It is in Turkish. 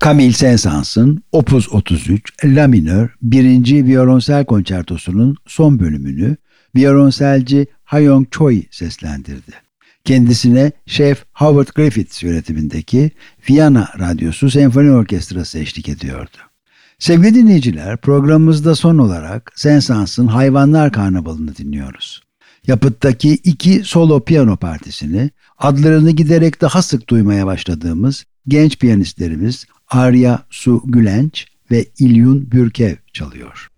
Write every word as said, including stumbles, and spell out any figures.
Camille Saint-Saëns'ın Opus otuz üç La minör birinci Viyolonsel Konçertosu'nun son bölümünü viyolonselci Ha-Young Choi seslendirdi. Kendisine Şef Howard Griffiths yönetimindeki Viyana Radyosu Senfoni Orkestrası eşlik ediyordu. Sevgili dinleyiciler, programımızda son olarak Saint-Saëns'ın Hayvanlar Karnavalı'nı dinliyoruz. Yapıttaki iki solo piyano partisini adlarını giderek daha sık duymaya başladığımız genç piyanistlerimiz Arya Su Gülenç ve İlyun Bürkev çalıyor.